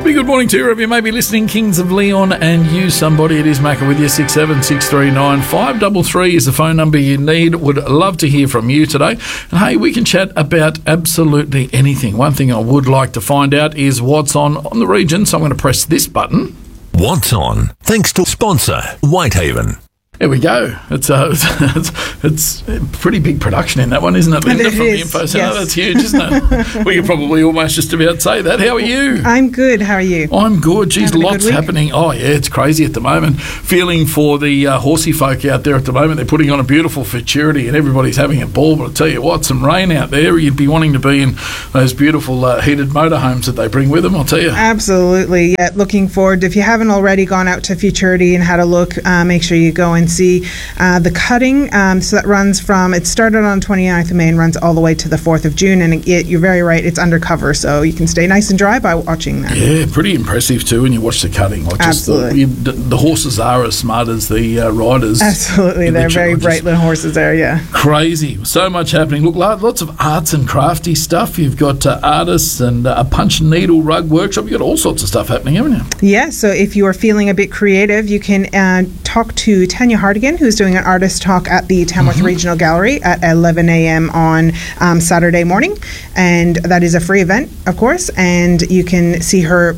Good morning to you, wherever you may be listening. Kings of Leon and You Somebody. It is Macca with you. 676395 533 is the phone number you need. Would love to hear from you today. And hey, we can chat about absolutely anything. One thing I would like to find out is what's on the region. So I'm going to press this button. What's on? Thanks to sponsor Whitehaven. There we go. It's a pretty big production in that one, isn't it, Linda, from the Info Centre? Yes. That's huge, isn't it? We could probably almost just about say that. How are you? I'm good. How are you? I'm good. Geez, lots happening. Oh, yeah, it's crazy at the moment. Feeling for the horsey folk out there at the moment. They're putting on a beautiful futurity and everybody's having a ball. But I tell you what, some rain out there. You'd be wanting to be in those beautiful heated motorhomes that they bring with them, I'll tell you. Absolutely. Yeah, looking forward. If you haven't already gone out to futurity and had a look, make sure you go and see the cutting. So that runs from, it started on 29th of May and runs all the way to the 4th of June. And you're very right, it's undercover, so you can stay nice and dry by watching that. Yeah, pretty impressive too when you watch the cutting. Like Absolutely. The horses are as smart as the riders. Absolutely, they're very bright little horses there, yeah. Crazy. So much happening. Look, lots of arts and crafty stuff. You've got artists and a punch and needle rug workshop. You've got all sorts of stuff happening, haven't you? Yeah, so if you are feeling a bit creative, you can talk to Tanya Hardigan, who's doing an artist talk at the Tamworth Regional Gallery at 11 a.m. on Saturday morning. And that is a free event, of course, and you can see her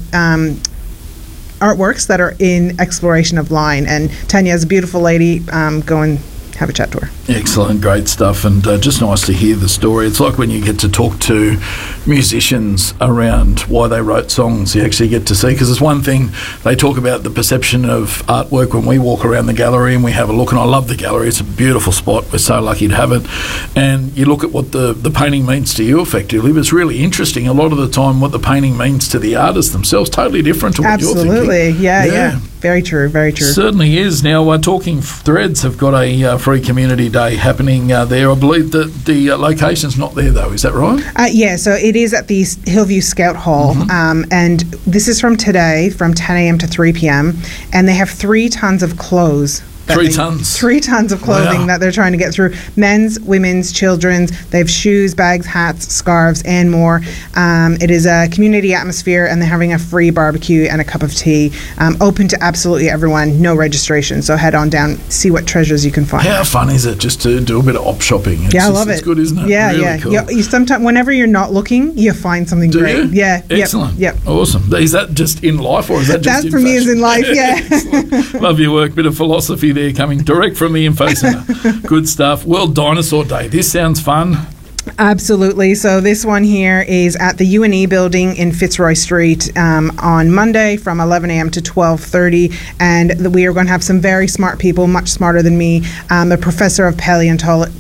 artworks that are in exploration of line. And Tanya is a beautiful lady. Go and have a chat to her. Excellent, great stuff, and just nice to hear the story. It's like when you get to talk to musicians around why they wrote songs, you actually get to see, because it's one thing, they talk about the perception of artwork when we walk around the gallery and we have a look, and I love the gallery, it's a beautiful spot, we're so lucky to have it, and you look at what the painting means to you effectively, but it's really interesting, a lot of the time what the painting means to the artists themselves, totally different to what you're thinking. Absolutely, yeah. Very true, very true. Certainly is. Now, Talking Threads have got a free community day happening there. I believe that the location's not there, though. Is that right? Yeah, so it is at the Hillview Scout Hall, and this is from today, from 10 a.m. to 3 p.m., and they have 3 tons of clothes. 3 tons? 3 tons of clothing that they're trying to get through. Men's, women's, children's. They have shoes, bags, hats, scarves, and more. It is a community atmosphere, and they're having a free barbecue and a cup of tea. Open to absolutely everyone, no registration. So head on down, see what treasures you can find. How fun is it just to do a bit of op shopping? I love it. It's good, isn't it? Yeah, really cool. You sometimes, whenever you're not looking, you find something do great. You? Yeah. Excellent. Yep. Awesome. Is that just in life, or is that just in for me is in life, yeah. Excellent. Love your work. Bit of philosophy there coming direct from the Info Centre. Good stuff. World Dinosaur Day. This sounds fun. Absolutely. So this one here is at the UNE building in Fitzroy Street on Monday from 11 a.m. to 12:30, and we are going to have some very smart people, much smarter than me, a professor of paleobiology,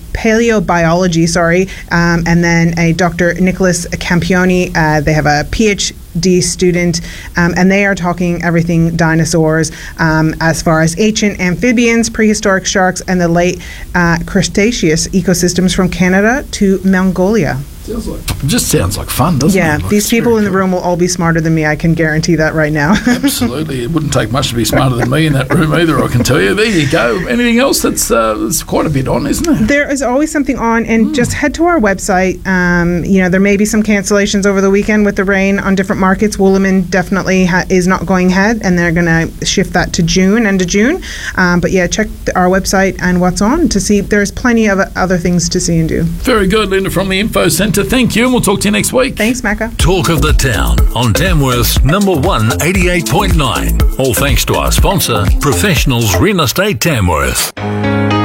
and then a Dr. Nicholas Campioni. They have a PhD student, and they are talking everything dinosaurs, as far as ancient amphibians, prehistoric sharks, and the late Cretaceous ecosystems from Canada to Mongolia. Sounds like fun, doesn't it? Yeah, these people in the room will all be smarter than me. I can guarantee that right now. Absolutely. It wouldn't take much to be smarter than me in that room either, I can tell you. There you go. Anything else that's quite a bit on, isn't it? There is always something on, and just head to our website. There may be some cancellations over the weekend with the rain on different markets. Woolloomoon definitely is not going ahead, and they're going to shift that to end of June. But yeah, check our website and what's on to see. There's plenty of other things to see and do. Very good, Linda, from the Info Centre. Thank you, and we'll talk to you next week. Thanks, Macca. Talk of the Town on Tamworth's number 1 88.9. All thanks to our sponsor, Professionals Real Estate Tamworth.